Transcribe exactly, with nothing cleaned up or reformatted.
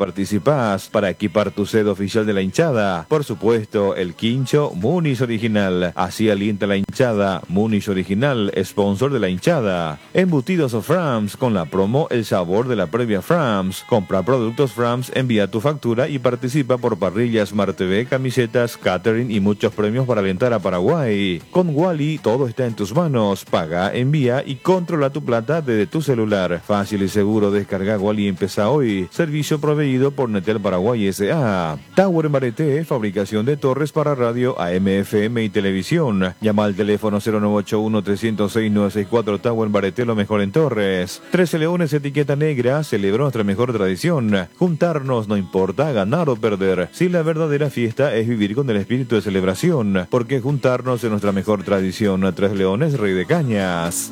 participás para equipar tu sed oficial de la hinchada. Por supuesto, el quincho Munich Original. Así alienta la hinchada. Munich Original, sponsor de la hinchada. Embutidos of Frams, con la promo El sabor de la previa Frams. Compra productos Frams, envía tu factura y participa por parrillas, Smart T V, camisetas, catering y muchos premios para alentar a Paraguay. Con Wally todo está en tus manos. Paga, envía y controla tu plata desde tu celular. Fácil y seguro, descarga Wally y empieza hoy. Servicio proveído por Netel Paraguay S A. Tower en Bareté, fabricación de torres para radio, A M, F M y televisión. Llama al teléfono cero nueve ocho uno, tres cero seis, nueve seis cuatro. Tower en Bareté, lo mejor en torres. Trece Leones, etiqueta negra, celebra nuestra mejor tradición. Juntarnos no importa ganar o perder. Si la verdadera fiesta es vivir con el espíritu de celebración, porque juntarnos es nuestra mejor tradición. Tres Leones, Rey de Cañas.